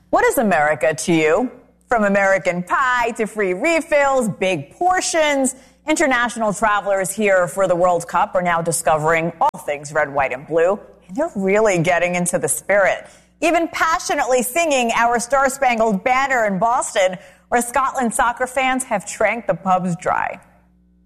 What is America to you? From American pie to free refills, big portions, international travelers here for the World Cup are now discovering all things red, white, and blue. And they're really getting into the spirit, even passionately singing our Star-Spangled Banner in Boston, where Scotland soccer fans have drank the pubs dry.